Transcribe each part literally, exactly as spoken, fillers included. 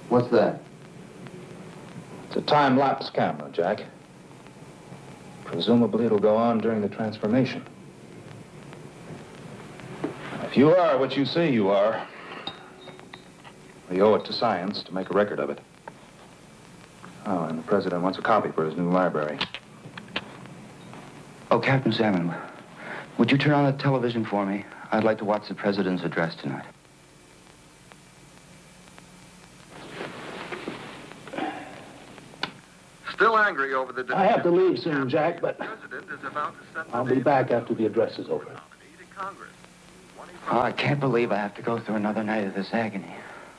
What's that? It's a time-lapse camera, Jack. Presumably it'll go on during the transformation. If you are what you say you are, we owe it to science to make a record of it. Oh, and the president wants a copy for his new library. Oh, Captain Salmon, would you turn on the television for me? I'd like to watch the president's address tonight. Still angry over the... I have to leave soon, Jack, but about to send I'll be back after the address is over. Congress. Oh, I can't believe I have to go through another night of this agony.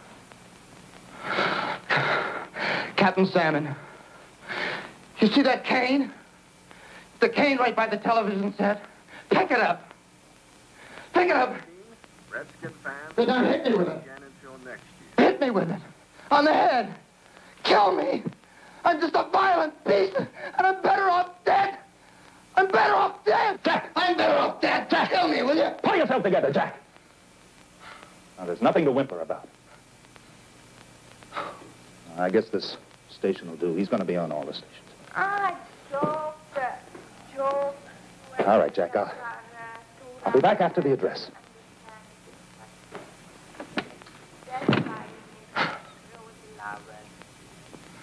Captain Salmon, you see that cane? The cane right by the television set? Pick it up. Pick it up. Redskin fans. They don't hit me with it. Again until next year. Hit me with it. On the head. Kill me. I'm just a violent beast, and I'm better off dead. I'm better off dead. Jack! I'm better off dead. Jack, kill me, will you? Pull yourself together, Jack. Now, there's nothing to whimper about. I guess this station will do. He's going to be on all the stations. I so that Joe. All right, Jack, I'll, I'll be back after the address.